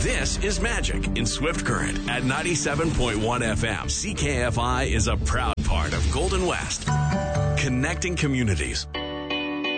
This is Magic in Swift Current at 97.1 FM. CKFI is a proud part of Golden West, connecting communities.